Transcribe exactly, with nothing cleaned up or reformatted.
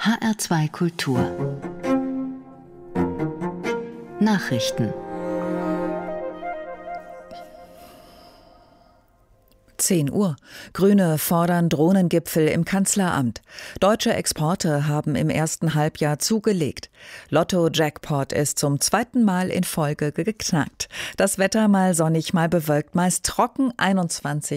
H R zwei Kultur Nachrichten. zehn Uhr. Grüne fordern Drohnengipfel im Kanzleramt. Deutsche Exporte haben im ersten Halbjahr zugelegt. Lotto-Jackpot ist zum zweiten Mal in Folge geknackt. Das Wetter mal sonnig, mal bewölkt, meist trocken, einundzwanzig